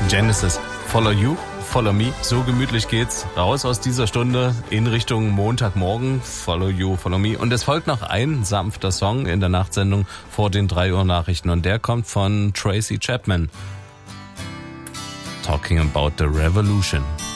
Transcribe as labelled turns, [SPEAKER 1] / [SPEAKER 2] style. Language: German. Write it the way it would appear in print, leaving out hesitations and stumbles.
[SPEAKER 1] Genesis, Follow You, Follow Me. So gemütlich geht's raus aus dieser Stunde in Richtung Montagmorgen. Follow You, Follow Me. Und es folgt noch ein sanfter Song in der Nachtsendung vor den 3 Uhr Nachrichten. Und der kommt von Tracy Chapman. Talking about the Revolution.